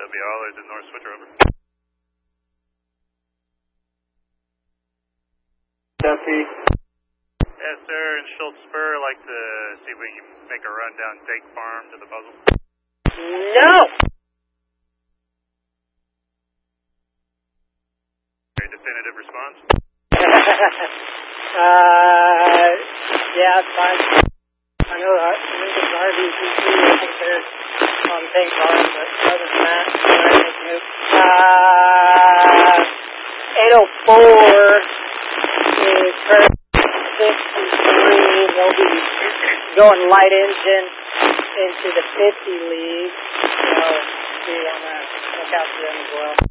that'd be all. There's a north switcher over. Duffy. Yes, sir. In Schultz Spur, I'd like to see if we can make a run down Dake Farm to the puzzle. No! Very definitive response. Yeah, it's fine. I know Lincoln's RVCC, I think they're on Dake Farm, but other than that, we're ready to move. 804 is current 63. They'll be going light engine into the 50 lead. So, see on that. Look out for them as well.